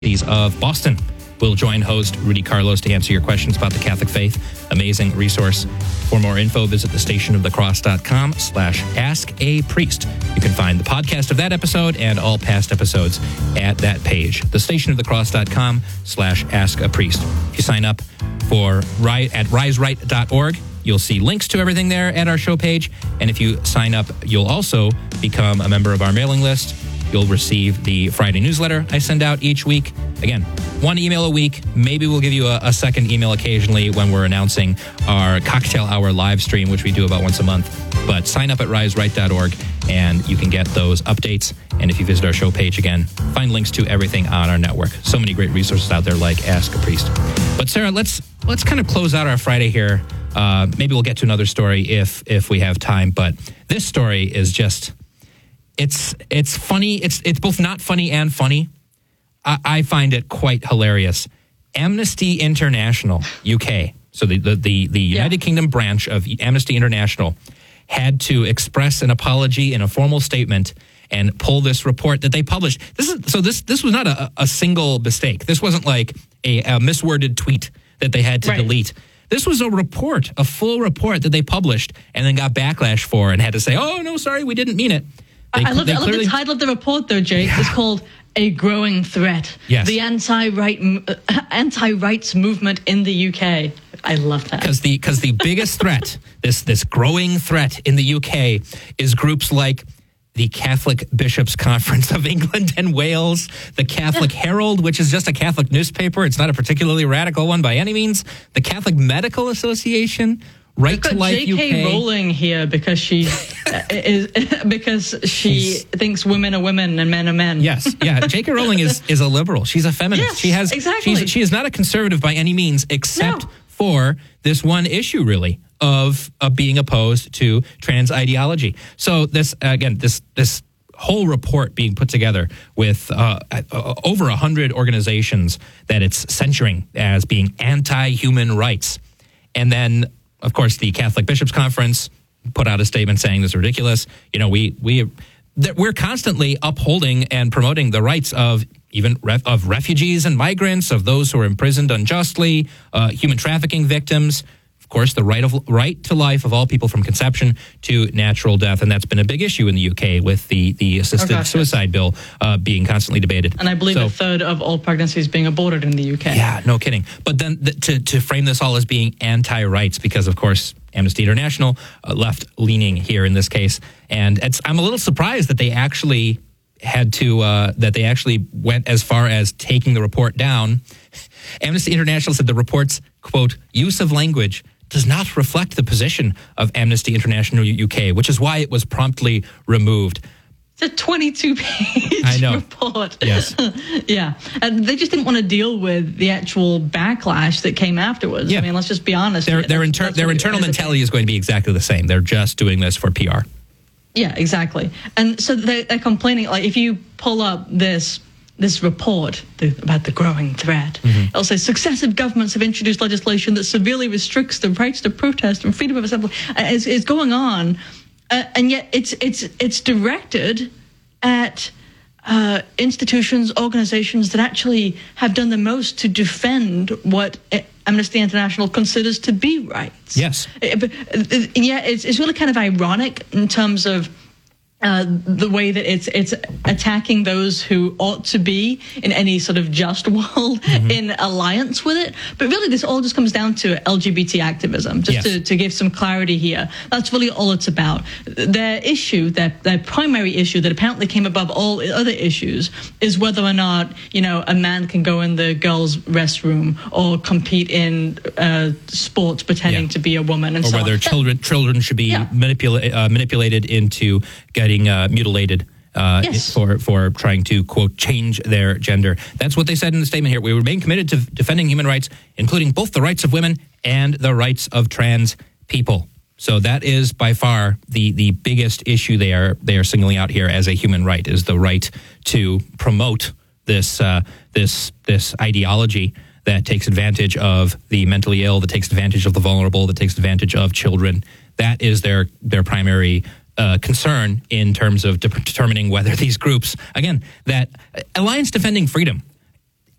of Boston. We'll join host Rudy Carlos to answer your questions about the Catholic faith. Amazing resource. For more info, visit thestationofthecross.com/askapriest. You can find the podcast of that episode and all past episodes at that page, thestationofthecross.com/askapriest. If you sign up at riseright.org, you'll see links to everything there at our show page. And if you sign up, you'll also become a member of our mailing list. You'll receive the Friday newsletter I send out each week. Again, one email a week. Maybe we'll give you a second email occasionally when we're announcing our cocktail hour live stream, which we do about once a month. But sign up at riseright.org and you can get those updates. And if you visit our show page again, find links to everything on our network. So many great resources out there like Ask a Priest. But Sarah, let's kind of close out our Friday here. Maybe we'll get to another story if we have time. But this story is just... It's funny. It's both not funny and funny. I find it quite hilarious. Amnesty International, UK, so the United Kingdom branch of Amnesty International, had to express an apology in a formal statement and pull this report that they published. This was not a single mistake. This wasn't like a misworded tweet that they had to delete. This was a report, a full report that they published and then got backlash for and had to say, "Oh no, sorry, we didn't mean it." I love the title of the report, though, Jake. Yeah. It's called A Growing Threat. Yes. The anti-rights movement in the UK. I love that. Because the biggest threat, this growing threat in the UK is groups like the Catholic Bishops' Conference of England and Wales, the Catholic Herald, which is just a Catholic newspaper. It's not a particularly radical one by any means. The Catholic Medical Association, Right to Life UK. J.K. Rowling here because she thinks women are women and men are men. Yes, yeah. J.K. Rowling is a liberal. She's a feminist. Yes, exactly. She is not a conservative by any means, except for this one issue, really, of being opposed to trans ideology. So this whole report being put together with over 100 organizations that it's censuring as being anti-human rights, and then, of course, the Catholic Bishops' Conference put out a statement saying this is ridiculous. You know, we're constantly upholding and promoting the rights of of refugees and migrants, of those who are imprisoned unjustly, human trafficking victims. Of course, the right to life of all people from conception to natural death, and that's been a big issue in the UK with the assisted suicide bill being constantly debated. And I believe a third of all pregnancies being aborted in the UK. Yeah, no kidding. But then to frame this all as being anti-rights, because of course Amnesty International left-leaning here in this case, and I'm a little surprised that they actually had to went as far as taking the report down. Amnesty International said the report's, quote, use of language does not reflect the position of Amnesty International UK, which is why it was promptly removed. It's a 22-page report. Yes. Yeah. And they just didn't want to deal with the actual backlash that came afterwards. Yeah. I mean, let's just be honest. Their internal mentality is going to be exactly the same. They're just doing this for PR. Yeah, exactly. And so they're complaining, like, if you pull up this report about the growing threat, it'll say successive governments have introduced legislation that severely restricts the rights to protest and freedom of assembly. It's going on, and yet it's directed at institutions, organizations that actually have done the most to defend what Amnesty International considers to be rights. Yes. It's really kind of ironic in terms of the way that it's attacking those who ought to be in any sort of just world in alliance with it. But really, this all just comes down to LGBT activism. Just to give some clarity here, that's really all it's about. Their issue, their primary issue that apparently came above all other issues, is whether or not a man can go in the girls' restroom or compete in sports pretending to be a woman, and or whether children should be manipulated into getting mutilated for trying to, quote, change their gender. That's what they said in the statement here. We remain committed to defending human rights, including both the rights of women and the rights of trans people. So that is by far the biggest issue they are singling out here as a human right, is the right to promote this ideology that takes advantage of the mentally ill, that takes advantage of the vulnerable, that takes advantage of children. That is their primary concern in terms of determining whether these groups, again, that Alliance Defending Freedom,